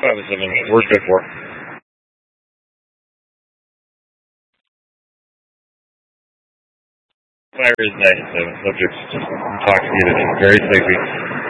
507, we're good for. Fire is 97, subject's just intoxicated and very sleepy.